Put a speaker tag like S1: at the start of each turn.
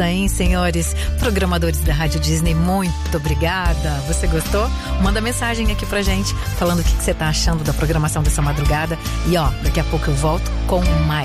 S1: Hein, senhores programadores da Rádio Disney, muito obrigada. Você gostou? Manda mensagem aqui pra gente falando o que você tá achando da programação dessa madrugada. E ó, daqui a pouco eu volto com mais.